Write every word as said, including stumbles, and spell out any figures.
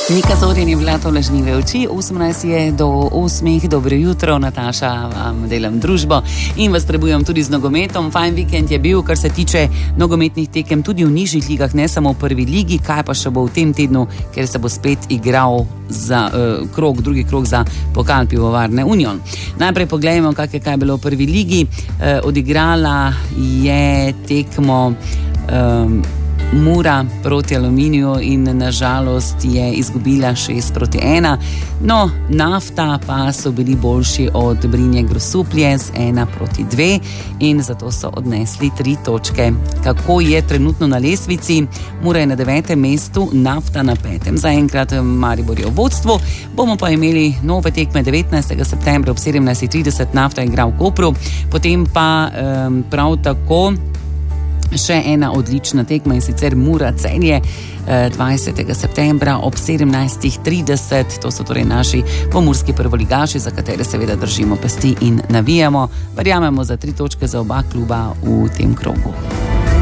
Nika Zorjan je bila to Lažnive oči, osemnajst je do osmih, dobro jutro, Nataša vam delam družbo in vas trebujam tudi z nogometom. Fajn vikend je bil, kar se tiče nogometnih tekem tudi v nižjih ligah, ne samo v prvi ligi, kaj pa še bo v tem tednu, ker se bo spet igral za uh, krog, drugi krog za pokal Pivovarne Union. Najprej pogledajmo, kak je kaj bilo v prvi ligi. Uh, odigrala je tekmo um, Mura proti Aluminiju in nažalost je izgubila šest proti ena. No, Nafta pa so bili boljši od Brinje Grosuplje z ena proti dve in zato so odnesli tri točke. Kako je trenutno na lestvici? Mura je na devetem mestu, Nafta na petem. Zaenkrat Maribor je v vodstvu. Bomo pa imeli nove tekme devetnajstega septembra ob sedemnajst trideset. Nafta igra v Kopru, potem pa um, prav tako še ena odlična tekma in sicer Mura Celje dvajsetega septembra ob sedemnajst trideset. To so torej naši pomurski prvoligaši, za katere seveda držimo pesti in navijamo. Verjamemo za tri točke za oba kluba v tem krogu.